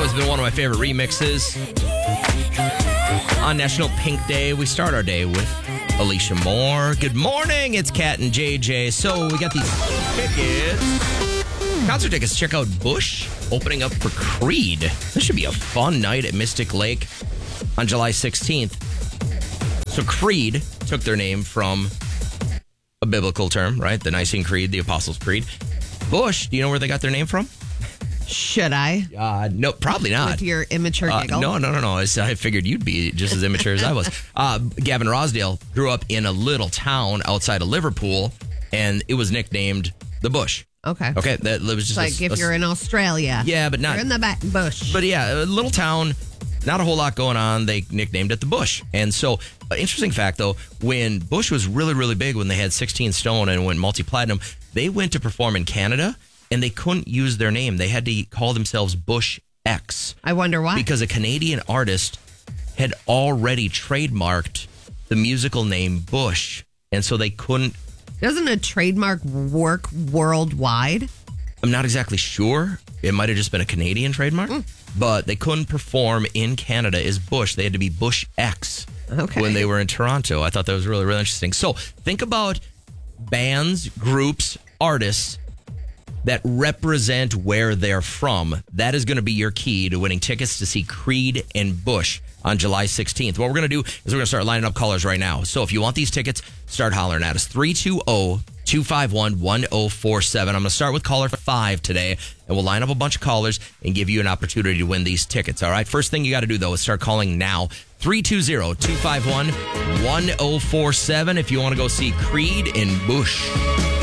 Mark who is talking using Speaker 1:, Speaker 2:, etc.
Speaker 1: always been one of my favorite remixes. On National Pink Day, we start our day with Alicia Moore. Good morning, it's Kat and JJ. So we got these tickets. Concert tickets. Check out Bush opening up for Creed. This should be a fun night at Mystic Lake on July 16th. So Creed took their name from a biblical term, right? The Nicene Creed, the Apostles' Creed. Bush, do you know where they got their name from?
Speaker 2: Should I?
Speaker 1: No, probably not.
Speaker 2: With your immature giggle?
Speaker 1: No. I figured you'd be just as immature as I was. Gavin Rosdale grew up in a little town outside of Liverpool, and it was nicknamed the Bush.
Speaker 2: Okay.
Speaker 1: That was just
Speaker 2: like if you're in Australia.
Speaker 1: Yeah, but not.
Speaker 2: You're in the back bush.
Speaker 1: But yeah, a little town, not a whole lot going on. They nicknamed it the Bush. And so, interesting fact though, when Bush was really, really big, when they had 16 Stone and went multi-platinum, they went to perform in Canada. And they couldn't use their name. They had to call themselves Bush X.
Speaker 2: I wonder why.
Speaker 1: Because a Canadian artist had already trademarked the musical name Bush. And so they couldn't.
Speaker 2: Doesn't a trademark work worldwide?
Speaker 1: I'm not exactly sure. It might have just been a Canadian trademark. But they couldn't perform in Canada as Bush. They had to be Bush X when they were in Toronto. I thought that was really, really interesting. So think about bands, groups, artists that represent where they're from. That is going to be your key to winning tickets to see Creed and Bush on July 16th. What we're going to do is we're going to start lining up callers right now. So if you want these tickets, start hollering at us. 320-251-1047. I'm going to start with caller 5 today, and we'll line up a bunch of callers and give you an opportunity to win these tickets. All right? First thing you got to do, though, is start calling now. 320-251-1047 if you want to go see Creed and Bush.